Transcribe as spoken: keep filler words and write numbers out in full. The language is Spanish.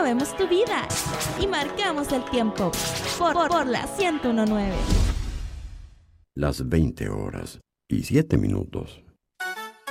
movemos tu vida y marcamos el tiempo por, por, por la ciento uno punto nueve. Las veinte horas y siete minutos.